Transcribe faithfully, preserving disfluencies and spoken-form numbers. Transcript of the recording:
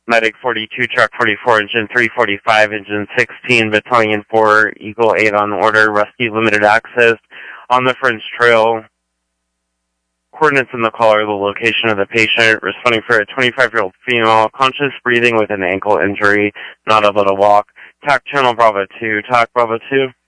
Medic forty-two, Truck forty-four, Engine three forty-five, Engine sixteen, Battalion four, Eagle eight on order, Rescue limited access on the French Trail. Coordinates in the call are the location of the patient, responding for a twenty-five-year-old female, conscious breathing with an ankle injury, not able to walk. T A C Channel Bravo two, T A C Bravo two.